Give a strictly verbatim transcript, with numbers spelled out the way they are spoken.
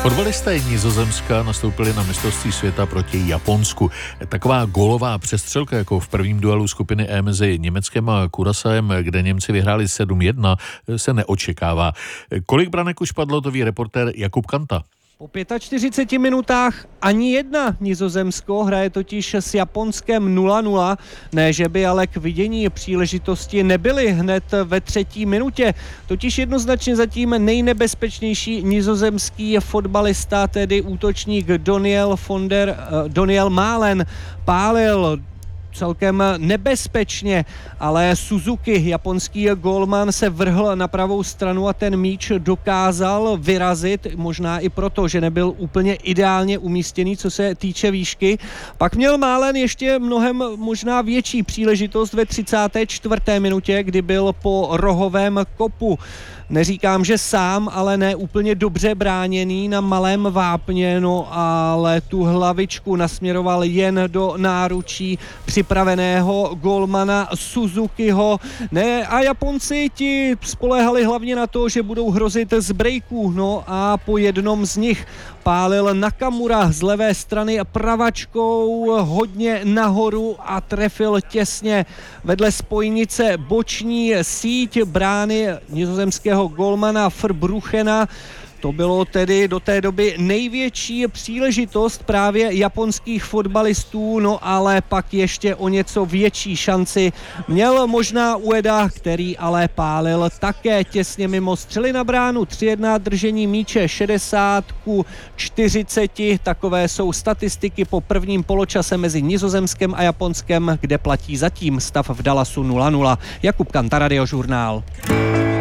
Fotbalisté Nizozemska nastoupili na mistrovství světa proti Japonsku. Taková gólová přestřelka jako v prvním duelu skupiny E mezi Německem a Curaçaem, kde Němci vyhráli sedm jedna, se neočekává. Kolik branek už padlo, to ví reportér Jakub Kanta. Po čtyřiceti pěti minutách ani jedna. Nizozemsko hraje totiž s Japonskem nula nula. Ne, že by ale k vidění příležitosti nebyly hned ve třetí minutě. Totiž jednoznačně zatím nejnebezpečnější nizozemský fotbalista, tedy útočník Doniel von der, Doniel Malen, pálil celkem nebezpečně, ale Suzuki, japonský gólman, se vrhl na pravou stranu a ten míč dokázal vyrazit, možná i proto, že nebyl úplně ideálně umístěný, co se týče výšky. Pak měl Malen ještě mnohem možná větší příležitost ve třicáté čtvrté minutě, kdy byl po rohovém kopu. Neříkám, že sám, ale ne úplně dobře bráněný na malém vápně, no ale tu hlavičku nasměroval jen do náručí připraveného golmana Suzukiho. Ne, a Japonci ti spoléhali hlavně na to, že budou hrozit z breaků, no a po jednom z nich pálil Nakamura z levé strany pravačkou hodně nahoru a trefil těsně vedle spojnice boční síť brány nizozemského golmana Verbruchena. To bylo tedy do té doby největší příležitost právě japonských fotbalistů, no ale pak ještě o něco větší šanci měl možná Ueda, který ale pálil také těsně mimo střely na bránu. tři jedna držení míče, šedesát ku čtyřiceti. Takové jsou statistiky po prvním poločase mezi Nizozemskem a Japonskem, kde platí zatím stav v Dallasu nula nula. Jakub Kanta, Radiožurnál.